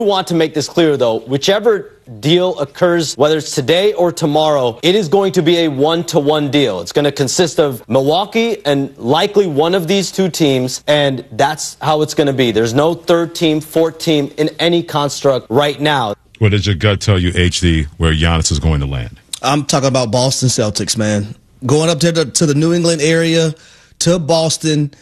want to make this clear, though. Whichever deal occurs, whether it's today or tomorrow, it is going to be a one-to-one deal. It's going to consist of Milwaukee and likely one of these two teams, and that's how it's going to be. There's no third team, fourth team in any construct right now. What does your gut tell you, HD, where Giannis is going to land? I'm talking about Boston Celtics, man. Going up to the New England area, to Boston,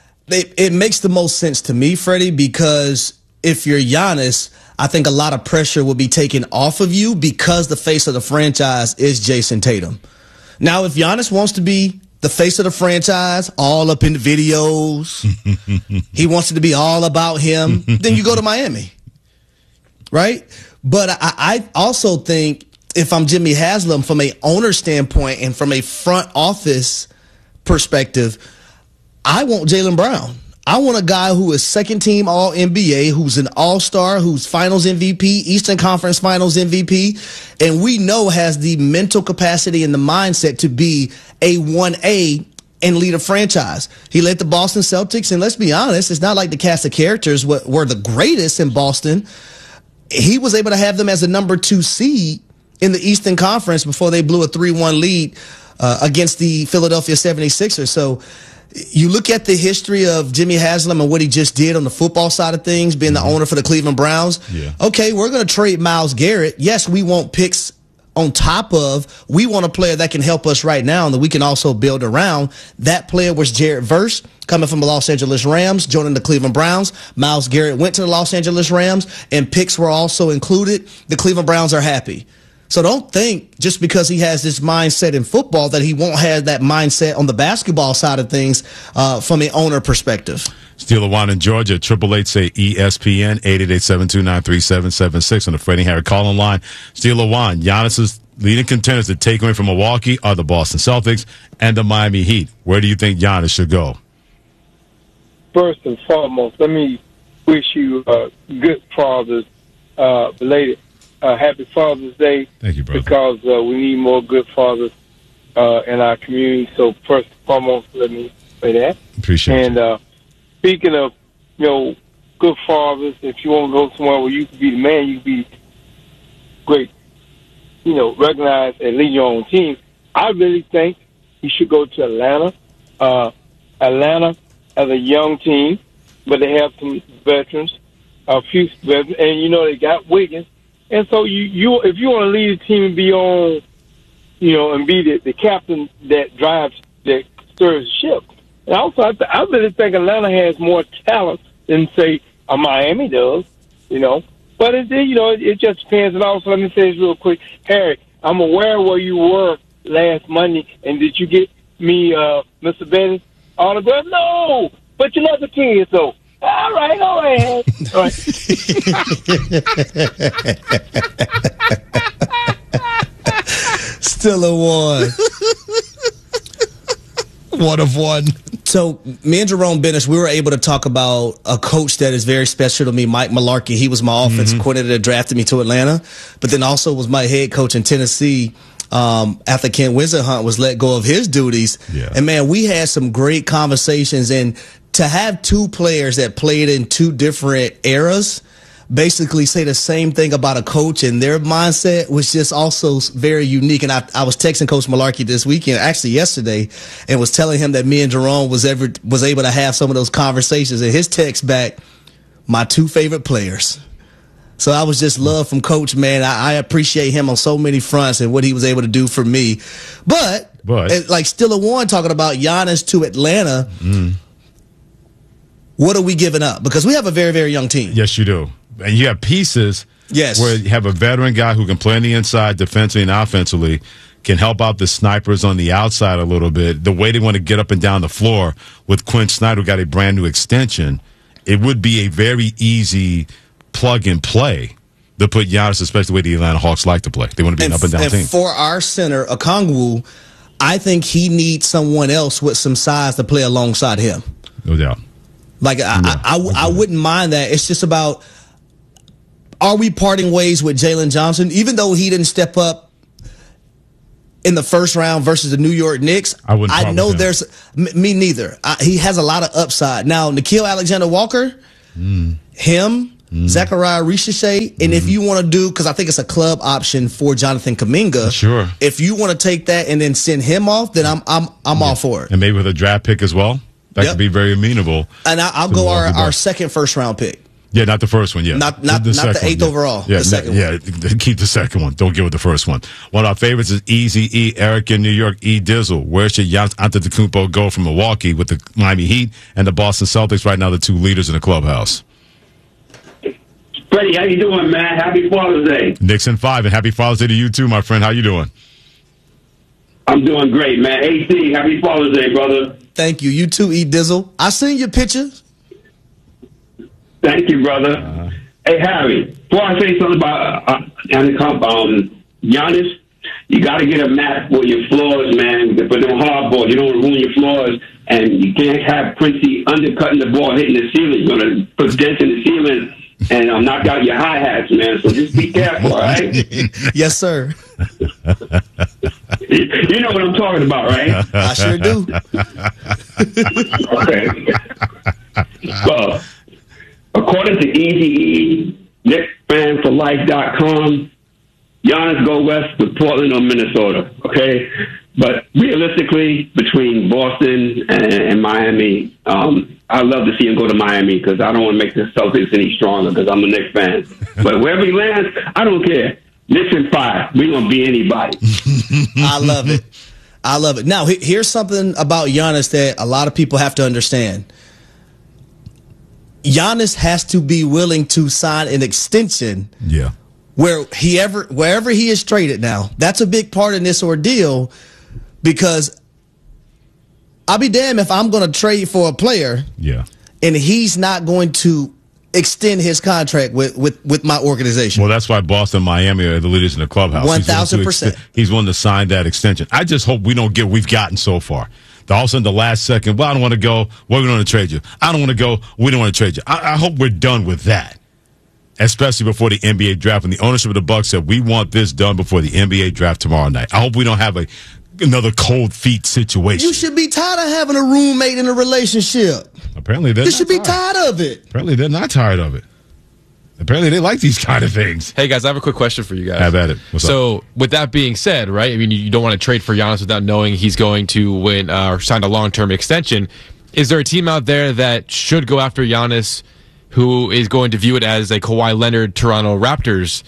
it makes the most sense to me, Freddie, because if you're Giannis, I think a lot of pressure will be taken off of you because the face of the franchise is Jason Tatum. Now, if Giannis wants to be the face of the franchise, all up in the videos, he wants it to be all about him, then you go to Miami, right? But I also think if I'm Jimmy Haslam, from an owner standpoint and from a front office perspective, I want Jaylen Brown. I want a guy who is second-team All-NBA, who's an All-Star, who's Finals MVP, Eastern Conference Finals MVP, and we know has the mental capacity and the mindset to be a 1A and lead a franchise. He led the Boston Celtics, and let's be honest, it's not like the cast of characters were the greatest in Boston. He was able to have them as a number 2 seed in the Eastern Conference before they blew a 3-1 lead against the Philadelphia 76ers. So you look at the history of Jimmy Haslam and what he just did on the football side of things, being the owner for the Cleveland Browns. Yeah. Okay, we're going to trade Myles Garrett. Yes, we want picks on top of. We want a player that can help us right now and that we can also build around. That player was Jared Verse, coming from the Los Angeles Rams, joining the Cleveland Browns. Myles Garrett went to the Los Angeles Rams, and picks were also included. The Cleveland Browns are happy. So don't think just because he has this mindset in football that he won't have that mindset on the basketball side of things from an owner perspective. Steeler One in Georgia, 888-say-ESPN, 888-729-3776 on the Freddie Harry call-in line. Steeler One, Giannis's leading contenders to take away from Milwaukee are the Boston Celtics and the Miami Heat. Where do you think Giannis should go? First and foremost, let me wish you good fathers, belated. Happy Father's Day. Thank you, brother. Because we need more good fathers in our community. So first and foremost, let me say that. Appreciate it. Speaking of, good fathers, if you want to go somewhere where you can be the man, you can be great, recognized and lead your own team, I really think you should go to Atlanta. Atlanta has a young team, but they have some veterans, a few veterans, and they got Wiggins. And so you if you want to lead a team and be on, and be the captain that stirs the ship. And also, I really think Atlanta has more talent than, say, Miami does, But it just depends. And also, let me say this real quick. Harry, I'm aware where you were last Monday, and did you get me Mr. Bennett's autograph? No! But you love the kids, though. All right. Still a one. One of one. So me and Jerome Bennis, we were able to talk about a coach that is very special to me, Mike Mularkey. He was my offensive coordinator that drafted me to Atlanta, but then also was my head coach in Tennessee after Ken Whisenhunt was let go of his duties. Yeah. And, man, we had some great conversations. And to have two players that played in two different eras basically say the same thing about a coach and their mindset was just also very unique. And I was texting Coach Mularkey this weekend, actually yesterday, and was telling him that me and Jerome was able to have some of those conversations. And his text back, my two favorite players. So I was just love from Coach, man. I appreciate him on so many fronts and what he was able to do for me. But like Stiller Warren talking about Giannis to Atlanta, what are we giving up? Because we have a very, very young team. Yes, you do. And you have pieces where you have a veteran guy who can play on the inside defensively and offensively, can help out the snipers on the outside a little bit. The way they want to get up and down the floor with Quinn Snyder, who got a brand new extension, it would be a very easy plug and play to put Giannis, especially the way the Atlanta Hawks like to play. They want to be an up and down team. For our center, Okongwu, I think he needs someone else with some size to play alongside him. No doubt. Like, I wouldn't mind that. It's just about, are we parting ways with Jalen Johnson? Even though he didn't step up in the first round versus the New York Knicks, I know there's me neither. He has a lot of upside. Now, Nickeil Alexander-Walker, him, Zachariah Richeche, and if you want to do, because I think it's a club option for Jonathan Kuminga. Sure. If you want to take that and then send him off, then I'm all for it. And maybe with a draft pick as well. That could be very amenable. And I'll go our second first-round pick. Yeah, not the first one. Yeah, not the eighth overall. Yeah, the second one. Keep the second one. Don't give it the first one. One of our favorites is Easy E. Eric in New York. E. Dizzle. Where should Giannis Antetokounmpo go from Milwaukee with the Miami Heat and the Boston Celtics? Right now, the two leaders in the clubhouse. Freddie, how you doing, man? Happy Father's Day. Nixon 5, and happy Father's Day to you too, my friend. How you doing? I'm doing great, man. AC, happy Father's Day, brother. Thank you. You too, E. Dizzle. I seen your pictures. Thank you, brother. Hey, Harry, before I say something about Giannis, you got to get a map for your floors, man. For them hard balls, you don't want to ruin your floors, and you can't have Princey undercutting the ball, hitting the ceiling. You're going to put dents in the ceiling and knock out your hi-hats, man. So just be careful, all right? Yes, sir. You know what I'm talking about, right? I sure do. Okay. According to EGE, NickFanForLife.com, Giannis go west with Portland or Minnesota, okay? But realistically, between Boston and Miami, I'd love to see him go to Miami because I don't want to make the Celtics any stronger because I'm a Knicks fan. But wherever he lands, I don't care. Knicks in 5. We're going to be anybody. I love it. I love it. Now, here's something about Giannis that a lot of people have to understand. Giannis has to be willing to sign an extension. Yeah. Wherever he is traded now. That's a big part in this ordeal because I'll be damned if I'm going to trade for a player and he's not going to extend his contract with my organization. Well, that's why Boston and Miami are the leaders in the clubhouse. 1,000%. He's willing to sign that extension. I just hope we don't get what we've gotten so far. All of a sudden, the last second, well, I don't want to go. Well, we don't want to trade you. I don't want to go. We don't want to trade you. I hope we're done with that, especially before the NBA draft. And the ownership of the Bucks said, we want this done before the NBA draft tomorrow night. I hope we don't have another cold feet situation. You should be tired of having a roommate in a relationship. Apparently, they're You should be tired of it. Apparently, they're not tired of it. Apparently, they like these kind of things. Hey, guys, I have a quick question for you guys. Have at it. What's up? With that being said, right, I mean, you don't want to trade for Giannis without knowing he's going to win or sign a long-term extension. Is there a team out there that should go after Giannis who is going to view it as a Kawhi Leonard, Toronto Raptors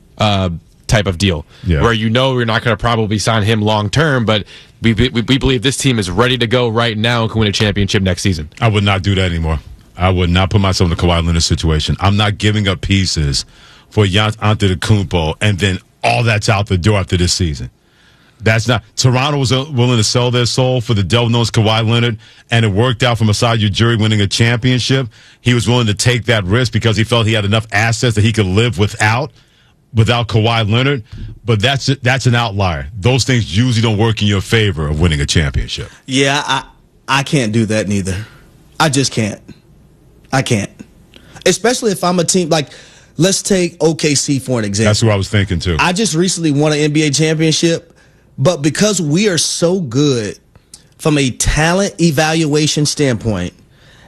type of deal? Yeah. Where you know you're not going to probably sign him long-term, but we believe this team is ready to go right now and can win a championship next season. I would not do that anymore. I would not put myself in a Kawhi Leonard situation. I'm not giving up pieces for Giannis Antetokounmpo, and then all that's out the door after this season. That's not. Toronto was willing to sell their soul for the devil knows Kawhi Leonard, and it worked out for Masai Ujiri winning a championship. He was willing to take that risk because he felt he had enough assets that he could live without Kawhi Leonard. But that's an outlier. Those things usually don't work in your favor of winning a championship. Yeah, I can't do that neither. I just can't. I can't. Especially if I'm a team like, let's take OKC for an example. That's who I was thinking too. I just recently won an NBA championship, but because we are so good from a talent evaluation standpoint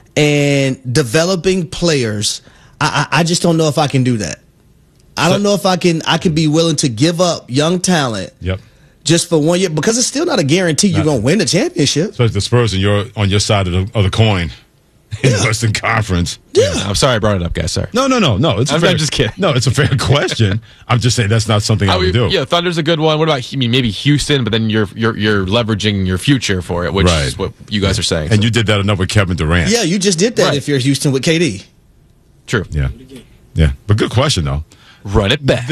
and developing players, I just don't know if I can do that. I don't know if I can be willing to give up young talent. Yep. Just for 1 year, because it's still not a guarantee you're going to win the championship. So the Spurs on your side of the coin. In the Western Conference. Yeah. I'm sorry I brought it up, guys. Sorry. No. I'm just kidding. No, it's a fair question. I'm just saying that's not something I would do. Yeah, Thunder's a good one. What about maybe Houston? But then you're leveraging your future for it, which is what you guys are saying. And you did that enough with Kevin Durant. Yeah, you just did that if you're Houston with KD. True. Yeah. But good question though. Run it back.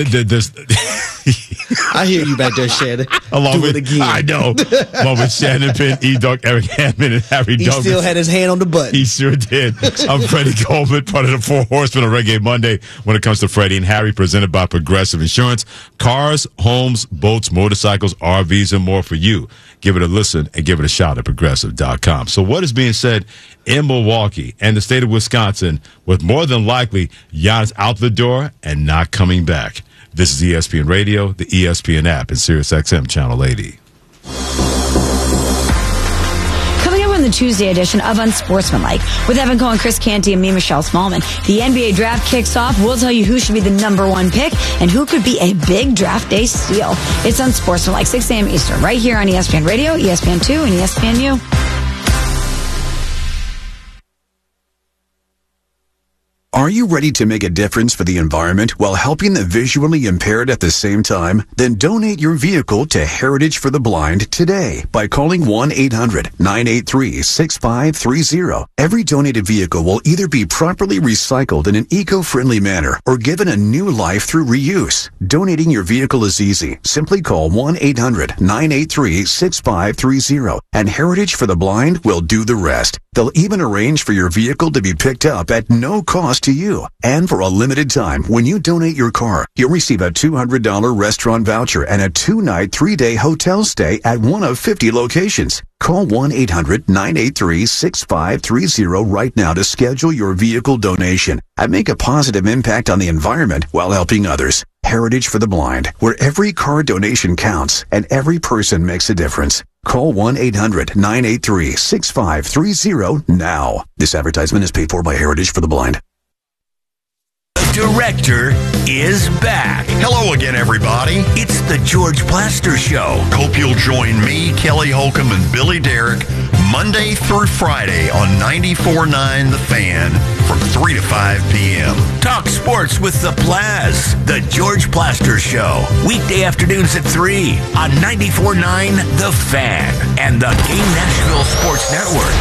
I hear you back there, Shannon. Do it again. I know. Along with Shannon Penn, E-Dog, Eric Hammond, and Harry Douglas. He still had his hand on the button. He sure did. I'm Freddie Coleman, part of the Four Horsemen of Reggae Monday. When it comes to Freddie and Harry, presented by Progressive Insurance. Cars, homes, boats, motorcycles, RVs, and more for you. Give it a listen and give it a shot at Progressive.com. So what is being said in Milwaukee and the state of Wisconsin with more than likely Giannis out the door and not coming back? This is ESPN Radio, the ESPN app, and SiriusXM Channel 80. Coming up on the Tuesday edition of Unsportsmanlike with Evan Cohen, Chris Canty, and me, Michelle Smallman. The NBA draft kicks off. We'll tell you who should be the number one pick and who could be a big draft day steal. It's Unsportsmanlike, 6 a.m. Eastern, right here on ESPN Radio, ESPN2, and ESPNU. Are you ready to make a difference for the environment while helping the visually impaired at the same time? Then donate your vehicle to Heritage for the Blind today by calling 1-800-983-6530. Every donated vehicle will either be properly recycled in an eco-friendly manner or given a new life through reuse. Donating your vehicle is easy. Simply call 1-800-983-6530 and Heritage for the Blind will do the rest. They'll even arrange for your vehicle to be picked up at no cost to you. And for a limited time, when you donate your car, you'll receive a $200 restaurant voucher and a 2-night, 3-day hotel stay at one of 50 locations. Call 1-800-983-6530 right now to schedule your vehicle donation and make a positive impact on the environment while helping others. Heritage for the Blind, where every car donation counts and every person makes a difference. Call 1-800-983-6530 now. This advertisement is paid for by Heritage for the Blind. Director is back. Hello again, everybody. It's the George Plaster Show. Hope you'll join me, Kelly Holcomb, and Billy Derrick Monday through Friday on 94.9 The Fan from 3 to 5 p.m. Talk sports with the Plaz, the George Plaster Show. Weekday afternoons at 3 on 94.9 The Fan and the Game Nashville Sports Network.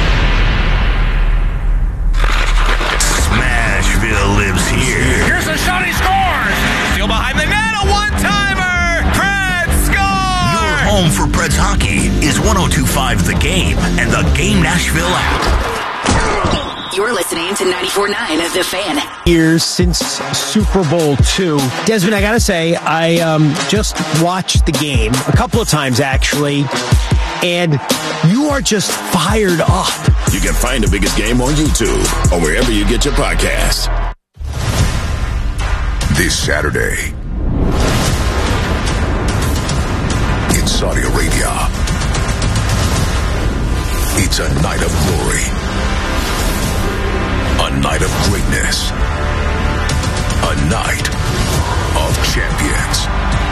Smashville lives here. Here's a shot, he scores! Still behind the net, a one-timer! Preds score! Your home for Preds hockey is 102.5 The Game and the Game Nashville app. You're listening to 94.9 The Fan. Years since Super Bowl II. Desmond, I gotta say, I just watched the game a couple of times, actually, and you are just fired up. You can find the biggest game on YouTube or wherever you get your podcasts. This Saturday, in Saudi Arabia, it's a night of glory, a night of greatness, a night of champions.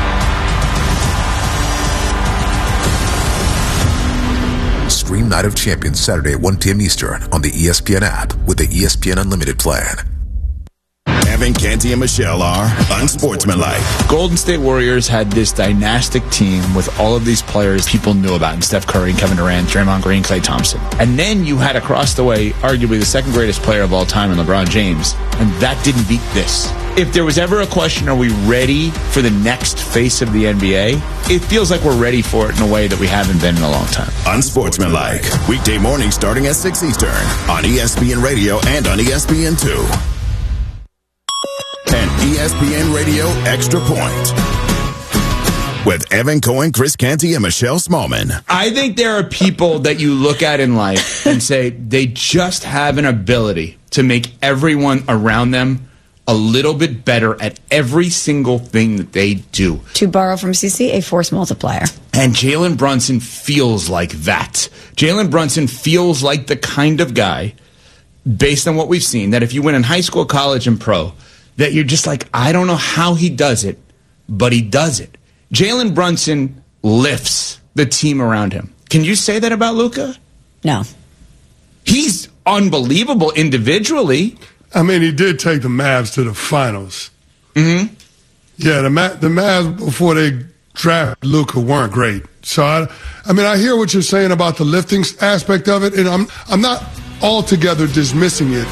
Stream Night of Champions Saturday at 1 p.m. Eastern on the ESPN app with the ESPN Unlimited plan. Evan, Canty, and Michelle are Unsportsmanlike. Golden State Warriors had this dynastic team with all of these players people knew about, and Steph Curry, Kevin Durant, Draymond Green, Klay Thompson. And then you had across the way, arguably the second greatest player of all time in LeBron James, and that didn't beat this. If there was ever a question, are we ready for the next face of the NBA? It feels like we're ready for it in a way that we haven't been in a long time. Unsportsmanlike. Weekday morning starting at 6 Eastern on ESPN Radio and on ESPN2. And ESPN Radio Extra Point with Evan Cohen, Chris Canty, and Michelle Smallman. I think there are people that you look at in life and say they just have an ability to make everyone around them a little bit better at every single thing that they do. To borrow from CC, a force multiplier. And Jalen Brunson feels like that. Jalen Brunson feels like the kind of guy, based on what we've seen, that if you win in high school, college, and pro, that you're just like, I don't know how he does it, but he does it. Jalen Brunson lifts the team around him. Can you say that about Luka? No. He's unbelievable individually. I mean, he did take the Mavs to the finals. Mm-hmm. Yeah, the Mavs, before they drafted Luka, weren't great. So, I hear what you're saying about the lifting aspect of it, and I'm not altogether dismissing it.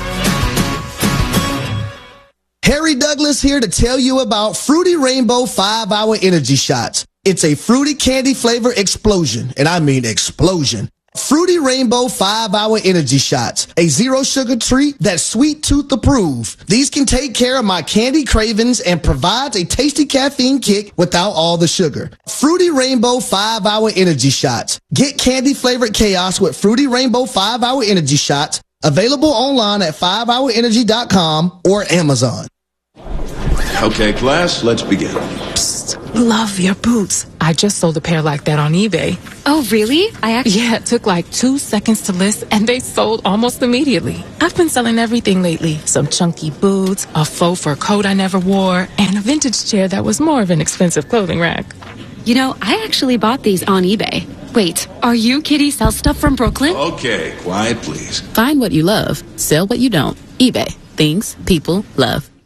Harry Douglas here to tell you about Fruity Rainbow 5-Hour Energy Shots. It's a fruity candy flavor explosion, and I mean explosion. Fruity Rainbow 5-Hour Energy Shots, a zero sugar treat that's sweet tooth approved. These can take care of my candy cravings and provides a tasty caffeine kick without all the sugar. Fruity Rainbow 5-Hour Energy Shots. Get candy flavored chaos with Fruity Rainbow 5-Hour Energy Shots. Available online at 5hourenergy.com or Amazon. Okay, class, let's begin. Psst. just love your boots. I just sold a pair like that on eBay. Oh, really? Yeah, it took like 2 seconds to list, and they sold almost immediately. I've been selling everything lately. Some chunky boots, a faux fur coat I never wore, and a vintage chair that was more of an expensive clothing rack. You know, I actually bought these on eBay. Wait, are you Kitty Sell Stuff from Brooklyn? Okay, quiet please. Find what you love, sell what you don't. eBay. Things people love.